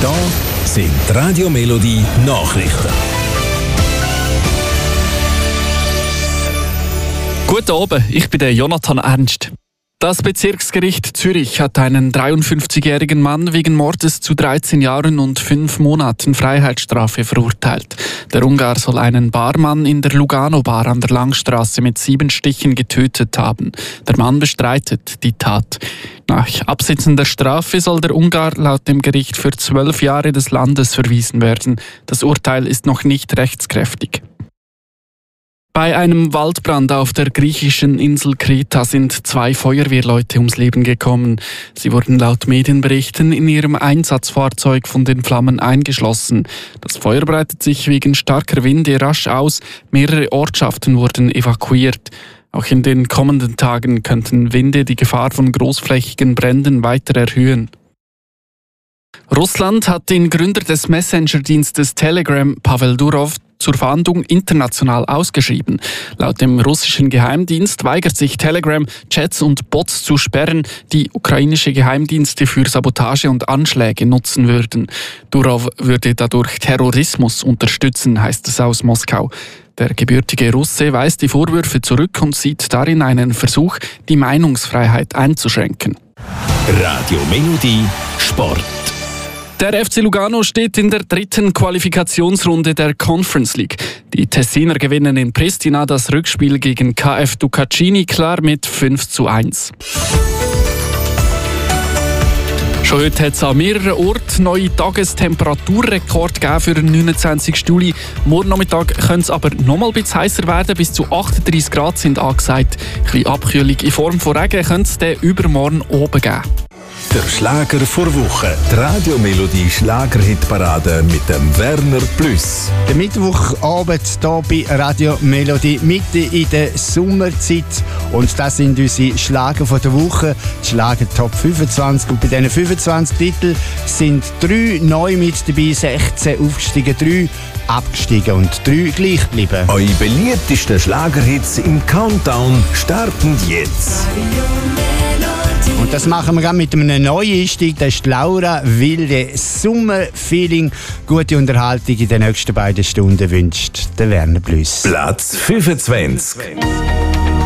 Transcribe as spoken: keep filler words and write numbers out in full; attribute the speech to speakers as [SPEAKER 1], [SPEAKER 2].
[SPEAKER 1] Da sind die Radio Melodie Nachrichten.
[SPEAKER 2] Guten Abend, ich bin der Jonathan Ernst. Das Bezirksgericht Zürich hat einen dreiundfünfzigjährigen Mann wegen Mordes zu dreizehn Jahren und fünf Monaten Freiheitsstrafe verurteilt. Der Ungar soll einen Barmann in der Lugano-Bar an der Langstrasse mit sieben Stichen getötet haben. Der Mann bestreitet die Tat. Nach Absitzen der Strafe soll der Ungar laut dem Gericht für zwölf Jahre des Landes verwiesen werden. Das Urteil ist noch nicht rechtskräftig. Bei einem Waldbrand auf der griechischen Insel Kreta sind zwei Feuerwehrleute ums Leben gekommen. Sie wurden laut Medienberichten in ihrem Einsatzfahrzeug von den Flammen eingeschlossen. Das Feuer breitet sich wegen starker Winde rasch aus. Mehrere Ortschaften wurden evakuiert. Auch in den kommenden Tagen könnten Winde die Gefahr von großflächigen Bränden weiter erhöhen. Russland hat den Gründer des Messenger-Dienstes Telegram, Pavel Durov, zur Fahndung international ausgeschrieben. Laut dem russischen Geheimdienst weigert sich Telegram, Chats und Bots zu sperren, die ukrainische Geheimdienste für Sabotage und Anschläge nutzen würden. Durov würde dadurch Terrorismus unterstützen, heißt es aus Moskau. Der gebürtige Russe weist die Vorwürfe zurück und sieht darin einen Versuch, die Meinungsfreiheit einzuschränken.
[SPEAKER 1] Radio Melodie Sport.
[SPEAKER 2] Der F C Lugano steht in der dritten Qualifikationsrunde der Conference League. Die Tessiner gewinnen in Pristina das Rückspiel gegen K F Ducacini klar mit fünf zu eins. Schon heute hat es an mehreren Orten neue Tagestemperaturrekorde gegeben für den neunundzwanzigsten Juli. Morgen Nachmittag könnte es aber noch mal ein bisschen heißer werden. Bis zu achtunddreissig Grad sind angesagt. Ein bisschen Abkühlung in Form von Regen könnte es dann übermorgen oben geben.
[SPEAKER 1] Der Schlager vor Woche. Die Radio Melodie Schlagerhitparade mit dem Werner Plus.
[SPEAKER 3] Der Mittwochabend hier bei Radio Melodie, mitten in der Sommerzeit. Und das sind unsere Schlager von der Woche, die Schlager Top fünfundzwanzig. Und bei diesen fünfundzwanzig Titeln sind drei neu mit dabei, sechzehn aufgestiegen, drei abgestiegen und drei gleich geblieben.
[SPEAKER 1] Eure beliebtesten Schlagerhits im Countdown starten jetzt.
[SPEAKER 3] Und das machen wir gerade mit einem neuen Einstieg. Das ist Laura Wilde, Sommerfeeling. Gute Unterhaltung in den nächsten beiden Stunden wünscht der Werner Plus.
[SPEAKER 1] Platz fünfundzwanzig.